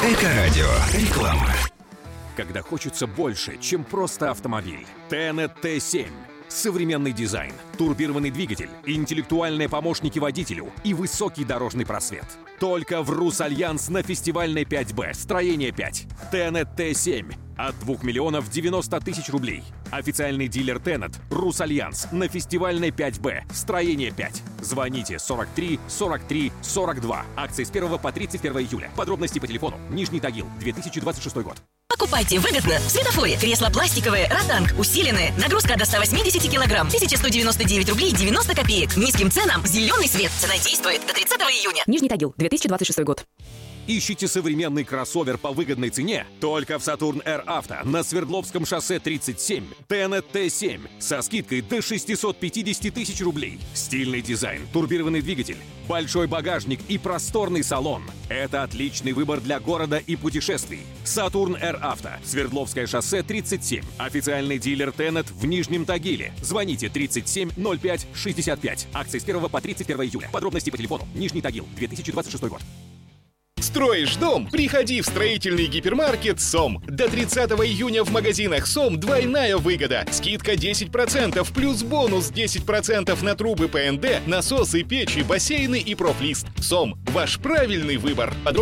Эко-радио. Реклама. Когда хочется больше, чем просто автомобиль. Tennet T7. Современный дизайн, турбированный двигатель, интеллектуальные помощники водителю и высокий дорожный просвет. Только в «Русальянс» на фестивальной 5Б, строение 5. Tennet T7 от 2 миллионов 90 тысяч рублей. Официальный дилер Tennet «Русальянс» на фестивальной 5Б, строение 5. Звоните 43 43 42. Акции с 1 по 31 июля. Подробности по телефону. Нижний Тагил, 2026 год. Покупайте выгодно в Светофоре. Кресла пластиковые, ротанг, усиленные. Нагрузка до 180 килограмм. 1199 рублей 90 копеек. Низким ценам зеленый свет. Цена действует до 30 июня. Нижний Тагил, 2026 год. Ищите современный кроссовер по выгодной цене? Только в Saturn Air Auto на Свердловском шоссе 37. Tennet T7 со скидкой до 650 тысяч рублей. Стильный дизайн, турбированный двигатель, большой багажник и просторный салон. Это отличный выбор для города и путешествий. Saturn Air Auto, Свердловское шоссе 37. Официальный дилер Tennet в Нижнем Тагиле. Звоните 37 05 65. Акции с 1 по 31 июля. Подробности по телефону. Нижний Тагил, 2026 год. Строишь дом? Приходи в строительный гипермаркет СОМ. До 30 июня в магазинах СОМ двойная выгода. Скидка 10% плюс бонус 10% на трубы ПНД, насосы, печи, бассейны и профлист. СОМ – ваш правильный выбор.